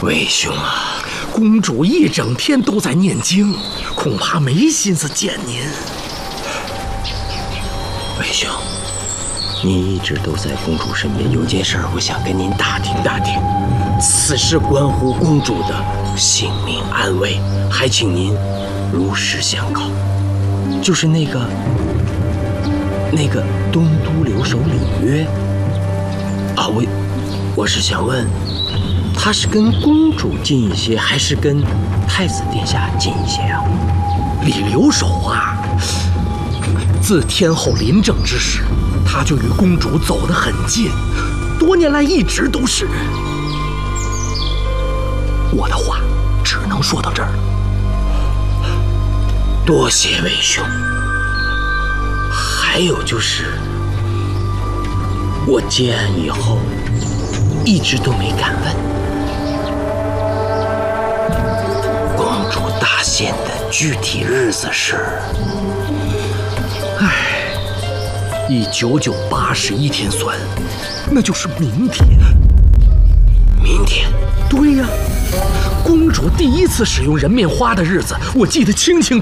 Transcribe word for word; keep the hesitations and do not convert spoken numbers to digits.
魏兄啊， 公主一整天都在念经，恐怕没心思见您。 魏兄，你一直都在公主身边，有件事我想跟您打听打听。此事关乎公主的性命安危，还请您如实相告。就是那个那个东都留守李约啊，我我是想问，他是跟公主近一些，还是跟太子殿下近一些啊？ 李留守啊，自天后临政之时，他就与公主走得很近，多年来一直都是。我的话只能说到这儿了。 多谢魏兄。还有就是，我接案以后，一直都没敢问公主大限的具体日子是。 唉，以九九八十一天算，那就是明天。 明天？ 对呀，公主第一次使用人面花的日子，我记得清清楚楚。